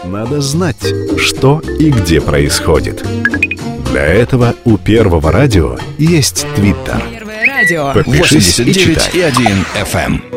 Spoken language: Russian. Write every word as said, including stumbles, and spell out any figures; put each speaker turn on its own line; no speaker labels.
Надо знать, что и где происходит. Для этого у Первого радио есть Твиттер.
Первое радио.
Подпишись и
восемьдесят девять
читай.
и один эф эм.